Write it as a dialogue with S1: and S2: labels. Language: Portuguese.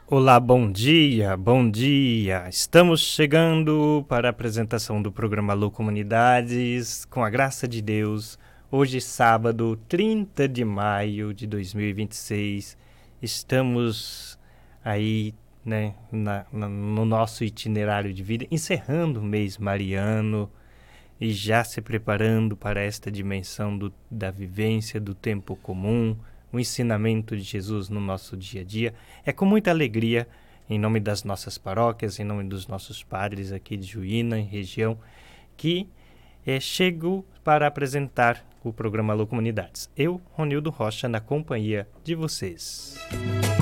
S1: Olá, bom dia, bom dia. Estamos chegando para a apresentação do programa Alô Comunidades, com a graça de Deus. Hoje, sábado, 30 de maio de 2026. Estamos aí, né, no nosso itinerário de vida, encerrando o mês mariano e já se preparando para esta dimensão da vivência do tempo comum, o ensinamento de Jesus no nosso dia a dia. É com muita alegria, em nome das nossas paróquias, em nome dos nossos padres aqui de Juína, em região, que chego para apresentar o programa Alô Comunidades. Eu, Ronildo Rocha, na companhia de vocês.